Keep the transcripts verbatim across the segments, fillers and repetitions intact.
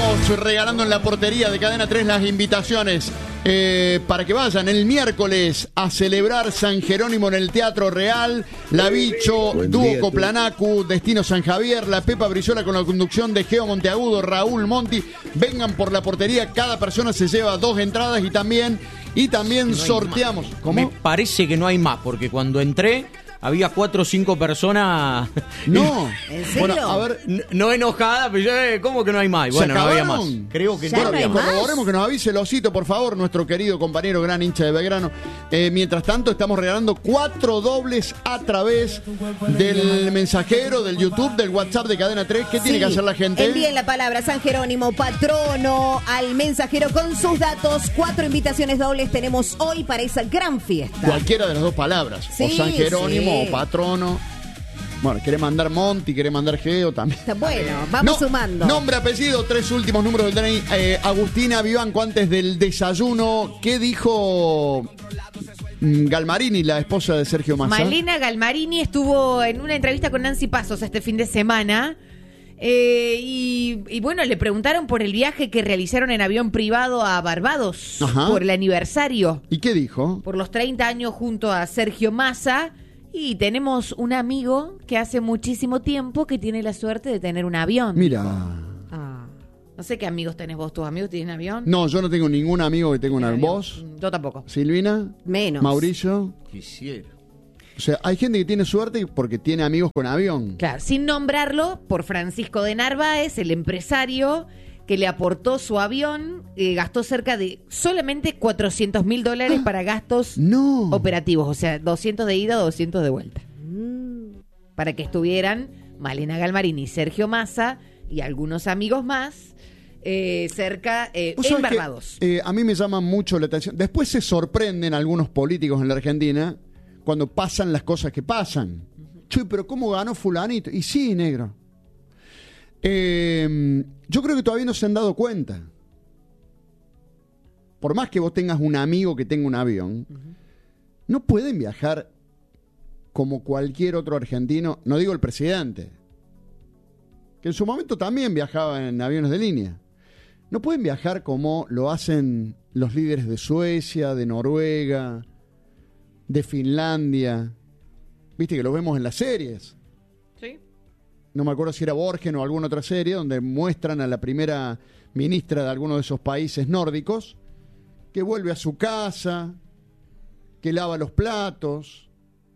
Estamos regalando en la portería de Cadena tres las invitaciones eh, para que vayan el miércoles a celebrar San Jerónimo en el Teatro Real. La Bicho, Dúo Coplanacu, Destino San Javier, la Pepa Brizuela con la conducción de Geo Monteagudo, Raúl Monti. Vengan por la portería, cada persona se lleva dos entradas y también, y también no sorteamos. ¿Cómo? Me parece que no hay más, porque cuando entré había cuatro o cinco personas. No, ¿en serio? Bueno, a ver, no, no enojada, pero yo, ¿cómo que no hay más? Y bueno, no había más. Creo que ¿Ya no había no más. Corroboremos que nos avise el Osito, por favor, nuestro querido compañero gran hincha de Belgrano. Eh, mientras tanto, estamos regalando cuatro dobles a través del mensajero, del YouTube, del WhatsApp de Cadena tres. ¿Qué sí. tiene que hacer la gente? Envíen la palabra San Jerónimo, patrono, al mensajero con sus datos. Cuatro invitaciones dobles tenemos hoy para esa gran fiesta. Cualquiera de las dos palabras. Sí, o San Jerónimo sí. o patrono. Bueno, quiere mandar Monty, quiere mandar Geo también. Está bueno, vamos no, sumando. Nombre, apellido, tres últimos números del D N I. Eh, Agustina Vivanco, antes del desayuno, ¿qué dijo Galmarini, la esposa de Sergio Massa? Malena Galmarini estuvo en una entrevista con Nancy Pasos este fin de semana. Eh, y, y bueno, le preguntaron por el viaje que realizaron en avión privado a Barbados. Ajá. Por el aniversario. ¿Y qué dijo? Por los treinta años junto a Sergio Massa. Y tenemos un amigo que hace muchísimo tiempo que tiene la suerte de tener un avión. Mira. Ah, no sé qué amigos tenés vos. ¿Tus amigos tienen avión? No, yo no tengo ningún amigo que tenga un avión. ¿Vos? Yo tampoco. ¿Silvina? Menos. ¿Mauricio? Quisiera. O sea, hay gente que tiene suerte porque tiene amigos con avión. Claro, sin nombrarlo, por Francisco de Narváez, el empresario que le aportó su avión, eh, gastó cerca de solamente cuatrocientos mil dólares para gastos no. operativos, o sea, doscientos de ida, doscientos de vuelta. Mm. Para que estuvieran Malena Galmarini, Sergio Massa y algunos amigos más eh, cerca eh, en Barbados. Que, eh, a mí me llama mucho la atención. Después se sorprenden algunos políticos en la Argentina cuando pasan las cosas que pasan. Uh-huh. Che, pero ¿cómo ganó fulanito? Y sí, negro. Eh, yo creo que todavía no se han dado cuenta. Por más que vos tengas un amigo que tenga un avión, uh-huh. no pueden viajar como cualquier otro argentino, no digo el presidente, que en su momento también viajaba en aviones de línea. No pueden viajar como lo hacen los líderes de Suecia, de Noruega, de Finlandia. Viste que lo vemos en las series. Sí. No me acuerdo si era Borgen o alguna otra serie donde muestran a la primera ministra de alguno de esos países nórdicos que vuelve a su casa, que lava los platos.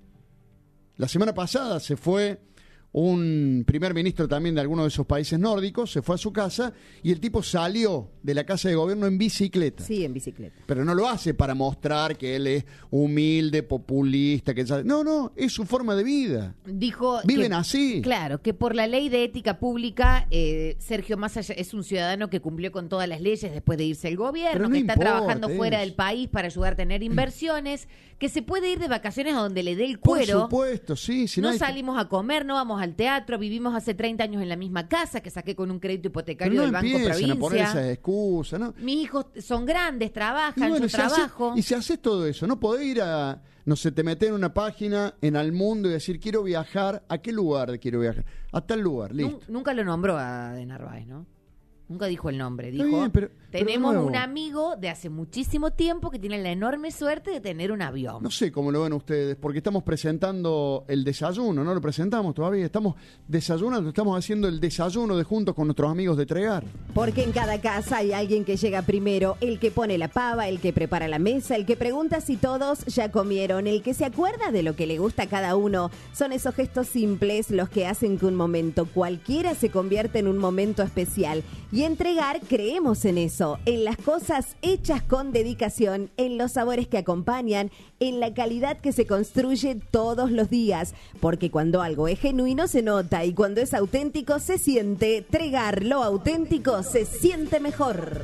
La semana pasada se fue un primer ministro también de alguno de esos países nórdicos, se fue a su casa y el tipo salió de la casa de gobierno en bicicleta. Sí, en bicicleta. Pero no lo hace para mostrar que él es humilde, populista, que no, no, es su forma de vida. Dijo Viven que, así. Claro, que por la ley de ética pública, eh, Sergio Massa es un ciudadano que cumplió con todas las leyes después de irse al gobierno, no que está importa, trabajando es. fuera del país para ayudar a tener inversiones, que se puede ir de vacaciones a donde le dé el cuero. Por supuesto, sí. Si no no hay... salimos a comer, no vamos al teatro, vivimos hace treinta años en la misma casa que saqué con un crédito hipotecario no del Banco Provincia. A poner esas excusas, ¿no? Mis hijos son grandes, trabajan, y bueno, yo si trabajo. Hace, y si haces todo eso, no podés ir a, no sé, te metés en una página en Al Mundo y decir, quiero viajar, ¿a qué lugar quiero viajar? A tal lugar, listo. Nunca lo nombró a De Narváez, ¿no? Nunca dijo el nombre, dijo, bien, pero, tenemos pero un amigo de hace muchísimo tiempo que tiene la enorme suerte de tener un avión. No sé cómo lo ven ustedes, porque estamos presentando el desayuno, no lo presentamos todavía, estamos desayunando, estamos haciendo el desayuno de juntos con nuestros amigos de Tregar. Porque en cada casa hay alguien que llega primero, el que pone la pava, el que prepara la mesa, el que pregunta si todos ya comieron, el que se acuerda de lo que le gusta a cada uno. Son esos gestos simples los que hacen que un momento cualquiera se convierta en un momento especial. Y en Tregar creemos en eso, en las cosas hechas con dedicación, en los sabores que acompañan, en la calidad que se construye todos los días. Porque cuando algo es genuino se nota y cuando es auténtico se siente. Tregar, lo auténtico se siente mejor.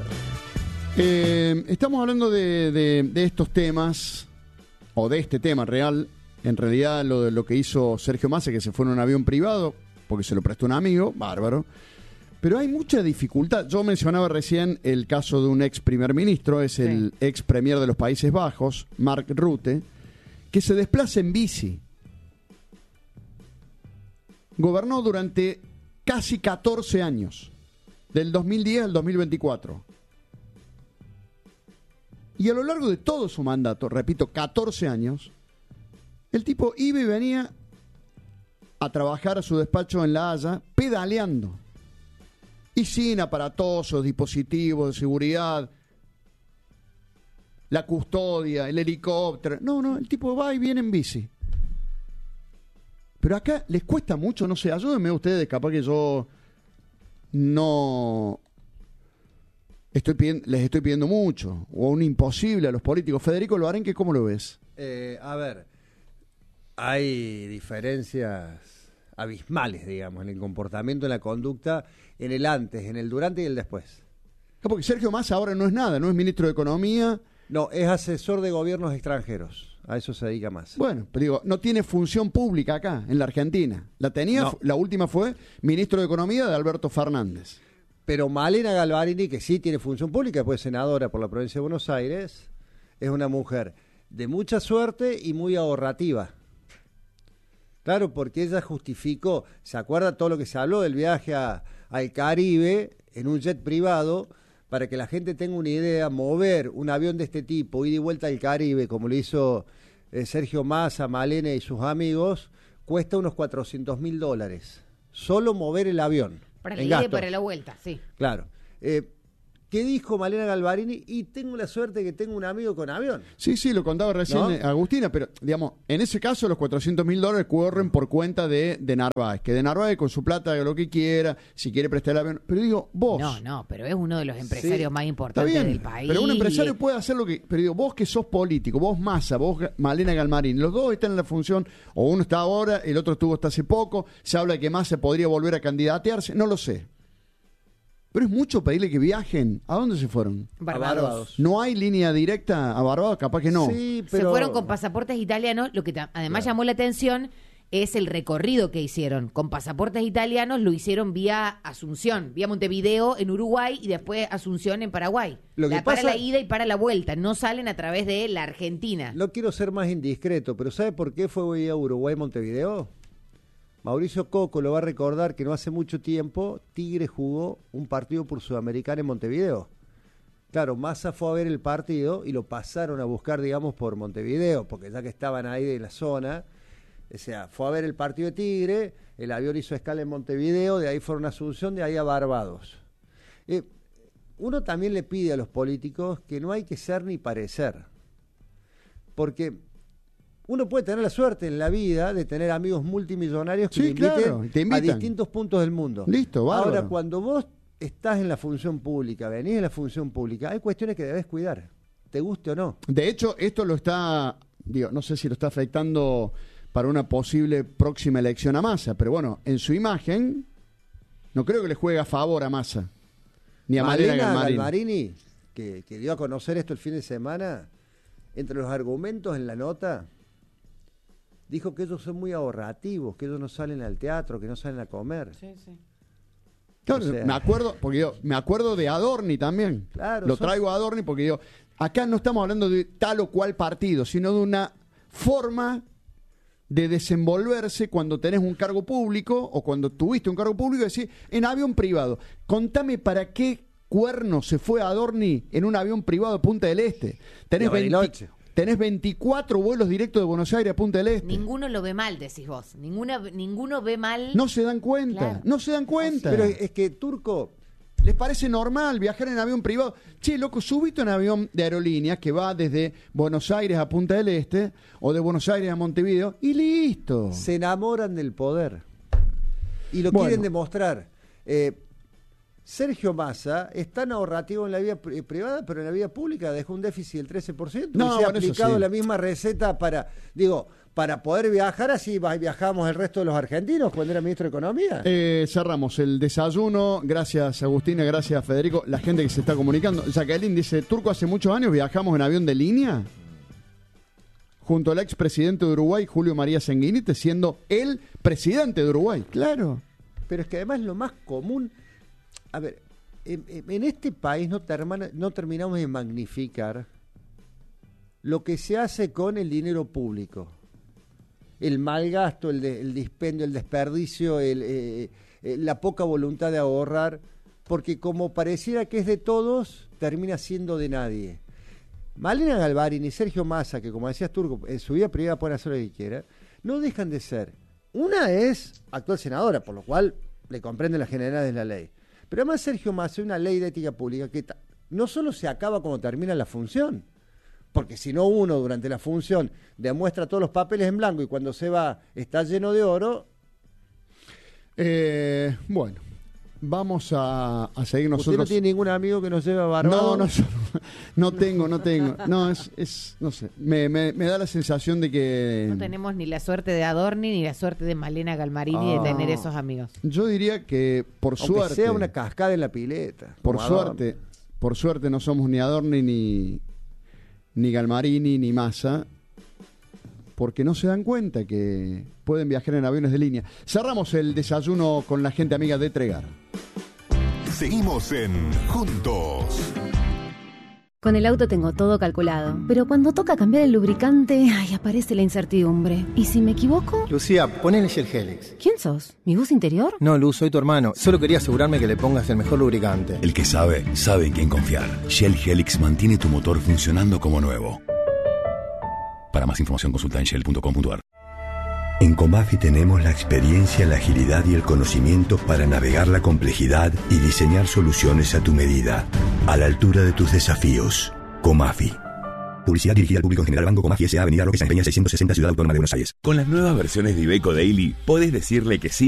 Eh, estamos hablando de, de, de estos temas, o de este tema real, en realidad lo de lo que hizo Sergio Massa, que se fue en un avión privado, porque se lo prestó un amigo, bárbaro. Pero hay mucha dificultad. Yo mencionaba recién el caso de un ex primer ministro, es el sí. ex premier de los Países Bajos, Mark Rutte, que se desplaza en bici. Gobernó durante casi catorce años. del dos mil diez al dos mil veinticuatro. Y a lo largo de todo su mandato, repito, catorce años, el tipo iba y venía a trabajar a su despacho en La Haya pedaleando. Y sin aparatosos, dispositivos de seguridad, la custodia, el helicóptero. No, no, el tipo va y viene en bici. Pero acá les cuesta mucho, no sé, ayúdenme ustedes, capaz que yo no estoy pidiendo, les estoy pidiendo mucho, o un imposible a los políticos. Federico Loarenque, ¿cómo lo ves? Eh, a ver, hay diferencias abismales, digamos, en el comportamiento, en la conducta, en el antes, en el durante y el después. No, porque Sergio Massa ahora no es nada, no es ministro de Economía. No, es asesor de gobiernos extranjeros. A eso se dedica más. Bueno, pero digo, no tiene función pública acá, en la Argentina. La tenía, no. La última fue ministro de Economía de Alberto Fernández. Pero Malena Galvarini, que sí tiene función pública, pues senadora por la provincia de Buenos Aires, es una mujer de mucha suerte y muy ahorrativa. Claro, porque ella justificó, ¿se acuerda todo lo que se habló del viaje a, al Caribe en un jet privado? Para que la gente tenga una idea, mover un avión de este tipo, ida y vuelta al Caribe, como lo hizo eh, Sergio Massa, Malena y sus amigos, cuesta unos cuatrocientos mil dólares. Solo mover el avión. Para la ida y para la vuelta, sí. Claro. Eh, ¿Qué dijo Malena Galvarini? Y tengo la suerte que tengo un amigo con avión. Sí, sí, lo contaba recién ¿no? Agustina, pero digamos, en ese caso los cuatrocientos mil dólares corren por cuenta de, de Narváez, que de Narváez con su plata haga lo que quiera, si quiere prestar el avión. Pero digo, vos... No, no, pero es uno de los empresarios sí, más importantes bien, del país. Pero un empresario puede hacer lo que... Pero digo, vos que sos político, vos Massa, vos Malena Galmarini, los dos están en la función, o uno está ahora, el otro estuvo hasta hace poco, se habla de que Massa podría volver a candidatearse, no lo sé. Pero es mucho pedirle que viajen. ¿A dónde se fueron? Barbados. A Barbados. ¿No hay línea directa a Barbados? Capaz que no. Sí, pero... Se fueron con pasaportes italianos. Lo que además claro. llamó la atención es el recorrido que hicieron. Con pasaportes italianos lo hicieron vía Asunción, vía Montevideo en Uruguay y después Asunción en Paraguay. Lo que la, pasa... Para la ida y para la vuelta. No salen a través de la Argentina. No quiero ser más indiscreto, pero ¿sabe por qué fue vía Uruguay-Montevideo? Mauricio Coco lo va a recordar que no hace mucho tiempo Tigre jugó un partido por Sudamericana en Montevideo. Claro, Massa fue a ver el partido y lo pasaron a buscar, digamos, por Montevideo, porque ya que estaban ahí en la zona, o sea, fue a ver el partido de Tigre, el avión hizo escala en Montevideo, de ahí fueron a Asunción, de ahí a Barbados. Eh, uno también le pide a los políticos que no hay que ser ni parecer, porque... Uno puede tener la suerte en la vida de tener amigos multimillonarios que sí, le inviten, claro, te invitan a distintos puntos del mundo. Listo, bárbaro. Ahora, cuando vos estás en la función pública, venís en la función pública, hay cuestiones que debes cuidar, te guste o no. De hecho, esto lo está, digo, no sé si lo está afectando para una posible próxima elección a Massa, pero bueno, en su imagen, no creo que le juegue a favor a Massa, ni a Malena Galmarini. Galmarini, que, que dio a conocer esto el fin de semana, entre los argumentos en la nota... Dijo que ellos son muy ahorrativos, que ellos no salen al teatro, que no salen a comer. Sí, sí. Claro, o sea, me acuerdo, porque yo me acuerdo de Adorni también. Claro, Lo son... traigo a Adorni porque digo, acá no estamos hablando de tal o cual partido, sino de una forma de desenvolverse cuando tenés un cargo público o cuando tuviste un cargo público, es decir, en avión privado. Contame para qué cuerno se fue Adorni en un avión privado de Punta del Este. Tenés veinte... Tenés veinticuatro vuelos directos de Buenos Aires a Punta del Este. Ninguno lo ve mal, decís vos. Ninguna, ninguno ve mal. No se dan cuenta, claro. no se dan cuenta. Pero es que, Turco, ¿les parece normal viajar en avión privado? Che, loco, subite en avión de aerolíneas que va desde Buenos Aires a Punta del Este o de Buenos Aires a Montevideo y listo. Se enamoran del poder y lo bueno. quieren demostrar. Eh, Sergio Massa es tan ahorrativo en la vida privada, pero en la vida pública dejó un déficit del trece por ciento. No, y se bueno, ha aplicado sí. la misma receta para, digo, para poder viajar así viajamos el resto de los argentinos cuando era ministro de Economía. Eh, cerramos el desayuno. Gracias, Agustina, gracias, Federico. La gente que se está comunicando. Jacqueline dice, Turco, hace muchos años viajamos en avión de línea junto al expresidente de Uruguay, Julio María Sanguinetti, siendo él presidente de Uruguay. Claro. Pero es que además lo más común... A ver, en, en este país no, termina, no terminamos de magnificar lo que se hace con el dinero público. El mal gasto, el, de, el dispendio, el desperdicio, el, eh, eh, la poca voluntad de ahorrar. porque como pareciera que es de todos, termina siendo de nadie. Malena Galmarini y Sergio Massa, que como decías Turco, en su vida privada pueden hacer lo que quieran, no dejan de ser. Una es actual senadora, por lo cual le comprenden las generalidades de la ley. Pero además Sergio Massa, hay una ley de ética pública que ta- no solo se acaba cuando termina la función, porque si no uno durante la función demuestra todos los papeles en blanco y cuando se va está lleno de oro. Eh, bueno, vamos a, a seguir nosotros. ¿Usted no tiene ningún amigo que nos lleve a Barbados? No, no, yo no, no tengo, no tengo. No, es, es no sé, me, me, me da la sensación de que... No tenemos ni la suerte de Adorni ni la suerte de Malena Galmarini Ah. de tener esos amigos. Yo diría que por Aunque suerte... sea una cascada en la pileta. Por como suerte, por suerte no somos ni Adorni ni, ni Galmarini ni Massa, porque no se dan cuenta que pueden viajar en aviones de línea. Cerramos el desayuno con la gente amiga de Tregar. Seguimos en Juntos. Con el auto tengo todo calculado, pero cuando toca cambiar el lubricante, ay, aparece la incertidumbre. ¿Y si me equivoco? Lucía, ponele Shell Helix. ¿Quién sos? ¿Mi voz interior? No, Luz, soy tu hermano. Solo quería asegurarme que le pongas el mejor lubricante. El que sabe, sabe en quién confiar. Shell Helix mantiene tu motor funcionando como nuevo. Para más información consulta en shell punto com punto a r. En Comafi tenemos la experiencia, la agilidad y el conocimiento para navegar la complejidad y diseñar soluciones a tu medida, a la altura de tus desafíos. Comafi. Publicidad dirigida al público en general. Banco Comafi S A. Avenida Roque San Peña seiscientos sesenta, Ciudad Autónoma de Buenos Aires. Con las nuevas versiones de Iveco Daily, podés decirle que sí